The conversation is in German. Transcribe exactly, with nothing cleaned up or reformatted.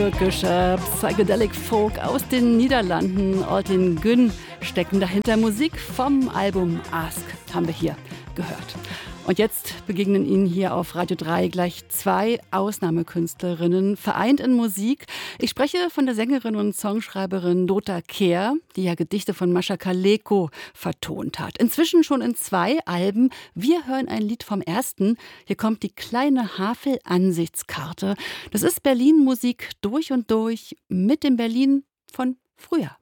Türkischer Psychedelic Folk aus den Niederlanden. Altin Gün stecken dahinter. Musik vom Album Ask haben wir hier gehört. Und jetzt begegnen Ihnen hier auf Radio drei gleich zwei Ausnahmekünstlerinnen, vereint in Musik. Ich spreche von der Sängerin und Songschreiberin Dota Kehr, die ja Gedichte von Mascha Kaleko vertont hat. Inzwischen schon in zwei Alben. Wir hören ein Lied vom ersten. Hier kommt die kleine Havel-Ansichtskarte. Das ist Berlin-Musik durch und durch mit dem Berlin von früher.